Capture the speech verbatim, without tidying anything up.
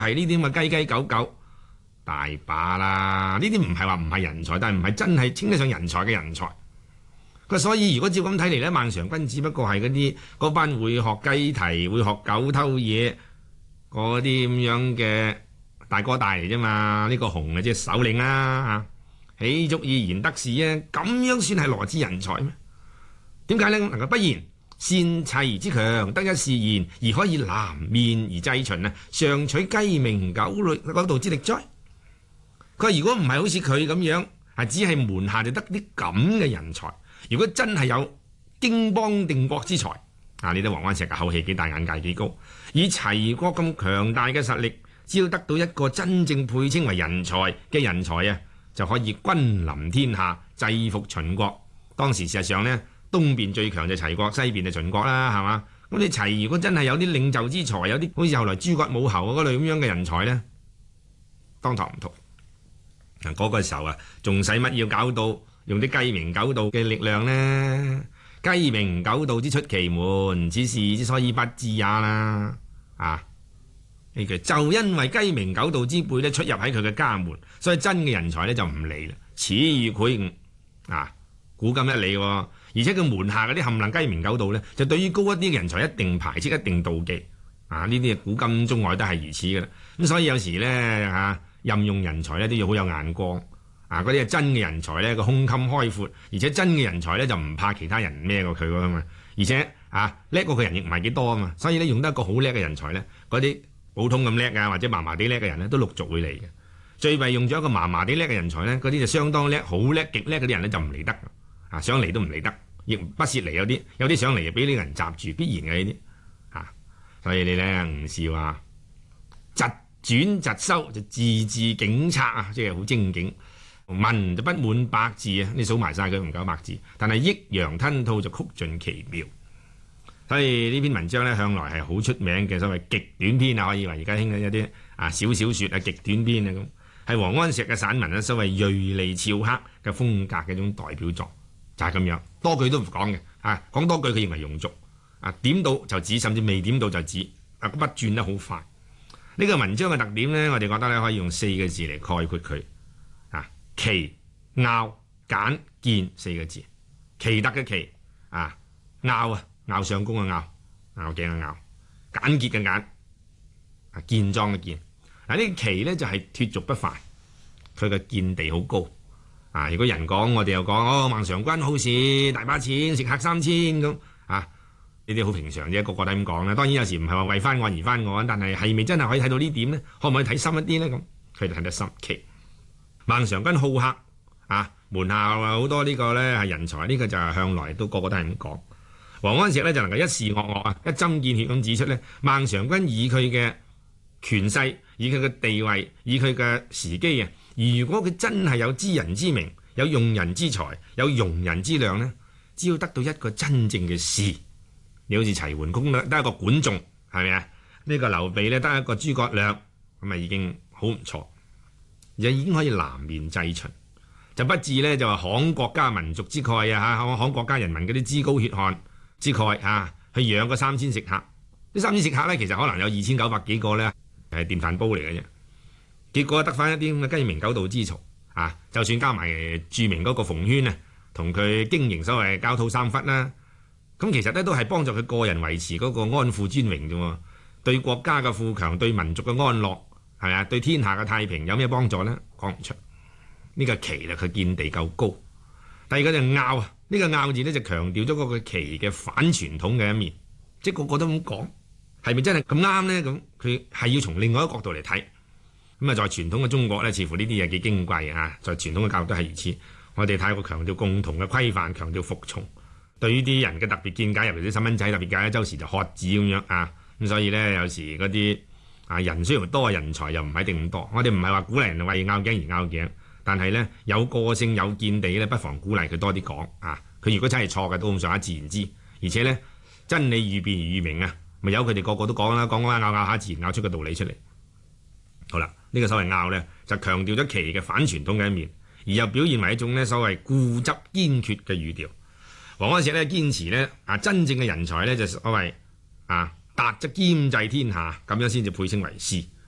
係呢啲咁嘅雞雞狗狗大把啦。呢啲唔係話唔係人才，但係唔係真係稱得上人才嘅人才。佢所以如果照咁睇嚟咧，孟嘗君只不過係嗰啲嗰班會學雞啼、會學狗偷嘢嗰啲咁樣嘅大哥大嚟啫嘛。呢、這個熊啊，即係首領啦嚇，豈足以言得是啊？咁樣算係羅之人才咩？點解咧？能夠不言善齊之強，得一是言而可以南面而制秦啊，尚取雞鳴狗類嗰度之力哉？佢話如果唔係好似佢咁樣，係只係門下就得啲咁嘅人才。如果真係有經邦定國之才啊，你睇王安石嘅口氣幾大，眼界幾高，以齊國咁強大嘅實力，只要得到一個真正配稱為人才嘅人才啊，就可以君臨天下，制服秦國。當時事實上呢，東邊最強就齊國，西邊就秦國啦，係嘛？咁你齊如果真係有啲領袖之才，有啲好似後來諸葛武侯嗰類咁樣嘅人才呢，當堂唔同。嗱，嗰個時候啊，仲使乜要搞到用啲雞鳴狗盜嘅力量呢？雞鳴狗盜之出奇門，此事之所以不至也啦。啊，呢句就因為雞鳴狗盜之輩咧出入喺佢嘅家門，所以真嘅人才咧就唔嚟啦。此語詡誤啊，古今一理喎。而且佢門下嗰啲冚唪唥雞鳴狗盜咧，就對於高一啲嘅人才一定排斥，一定妒忌。啊，呢啲古今中外都係如此嘅啦。咁所以有時咧嚇、啊、任用人才咧都要好有眼光。啊！嗰啲係真嘅人才咧，個胸襟開闊，而且真嘅人才咧就唔怕其他人孭過佢噶嘛。而且啊，叻過佢人亦唔係幾多啊嘛。所以咧用得一個好叻嘅人才咧，嗰啲普通咁叻啊，或者麻麻地叻嘅人咧，都陸續會嚟嘅。最弊用咗一個麻麻地叻嘅人才咧，嗰啲就相當叻、好叻、極叻嗰啲人咧就唔嚟得啊！想嚟都唔嚟得，亦不屑嚟。有啲有啲想嚟就俾呢個人閘住，必然嘅呢啲啊。所以你咧吳少啊，疾轉疾收就字字警策啊，即係好精警。文就不滿百字啊，你數埋晒佢唔夠百字，但係抑揚吞吐就曲盡其妙。所以呢篇文章咧向來係好出名嘅所謂極短篇啊，可以話而家興嘅一啲啊小小說啊極短篇啊咁，係王安石嘅散文啊，所謂銳利峭刻嘅風格嘅一種代表作，就係、是、咁樣，多句都唔講嘅啊，講多句佢認為庸俗啊，點到就止，甚至未點到就止啊，筆轉得好快。呢、這個文章嘅特點咧，我哋覺得咧可以用四個字嚟概括佢。奇、拗、簡、見四個字，奇特嘅奇啊，拗啊，拗上弓嘅拗，拗頸嘅拗，簡潔嘅簡，啊，健壯嘅健。嗱，呢個奇咧就係脫俗不凡，佢嘅見地好高啊！如果人講，我哋又講哦，孟嘗君好事，大把錢，食客三千咁啊，呢啲好平常啫，個個都咁講啦。當然有時唔係話為翻案而翻案，但係係咪真係可以睇到呢點呢？可唔可以睇深一啲呢？咁佢就睇得深奇。孟嘗君好客啊，門下好多呢個呢係人才，呢、這個就係向來都個個都係咁講。王安石呢就能夠一視惡惡啊，一針見血咁指出呢，孟嘗君以佢嘅權勢，以佢嘅地位，以佢嘅時機啊，如果佢真係有知人之明，有用人之才，有容人之量呢，只要得到一個真正嘅士，你好似齊桓公得一個管仲，係咪啊？呢、這個劉備呢得一個諸葛亮，咁啊已經好唔錯。就已經可以南面制秦，就不至呢就話慷國家民族之慨啊嚇，慷國家人民嗰啲脂膏血汗之慨啊，去養嗰三千食客。呢三千食客呢，其實可能有二千九百幾個呢係電飯煲嚟嘅啫。結果得翻一啲咁嘅雞鳴狗盜之嘈啊，就算加埋著名嗰個馮諼啊，同佢經營所謂交套三忽啦，咁其實呢都係幫助佢個人維持嗰個安富尊榮啫喎，對國家嘅富強，對民族嘅安樂。係啊，對天下嘅太平有咩幫助呢？講唔出。呢、這個奇咧，佢見地夠高。第二個就拗啊，呢、這個拗字咧就強調咗嗰個奇嘅反傳統嘅一面，即係個個都咁講，係咪真係咁啱呢？咁佢係要從另外一個角度嚟睇。咁啊，在傳統嘅中國呢，似乎呢啲嘢幾矜貴啊。在傳統嘅教育都係如此。我哋太過強調共同嘅規範，強調服從。對於啲人嘅特別見解，尤其啲細蚊仔特別解，周時就喝止咁樣啊。咁所以呢，有時嗰啲。啊！人雖然多，人才又唔係一定咁多。我哋唔係話鼓勵人為拗頸而拗頸，但係呢，有個性有見地呢，不妨鼓勵佢多啲講啊！佢如果真係錯嘅，都咁上下自然知。而且呢，真理愈辯而愈明啊！咪由佢哋個個都講啦，講講下拗拗下，自然拗出個道理出嚟。好啦，呢、這個所謂拗呢，就強調咗奇嘅反傳統嘅一面，而又表現為一種呢所謂固執堅決嘅語調。王安石呢，堅持呢，啊，真正嘅人才呢，就所謂啊。達則兼濟天下，咁樣先至配稱為士。